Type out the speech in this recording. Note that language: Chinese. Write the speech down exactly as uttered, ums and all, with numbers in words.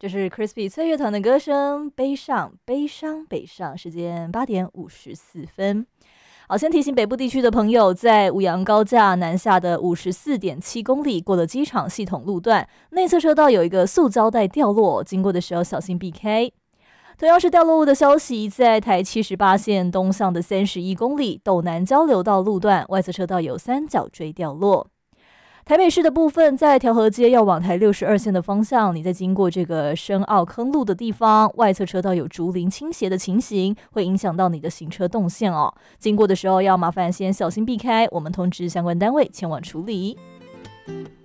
这是 Crispy 翠乐团的歌声，悲伤，悲伤，北上。时间八点五十四分。好，先提醒北部地区的朋友，在五羊高架南下的五十四点七公里，过了机场系统路段，内侧车道有一个塑胶袋掉落，经过的时候小心避开。同样是掉落物的消息，在台七十八线东向的三十一公里斗南交流道路段，外侧车道有三角锥掉落。台北市的部分，在调和街要往台六十二线的方向，你在经过这个深澳坑路的地方，外侧车道有竹林倾斜的情形，会影响到你的行车动线哦。经过的时候要麻烦先小心避开，我们通知相关单位前往处理。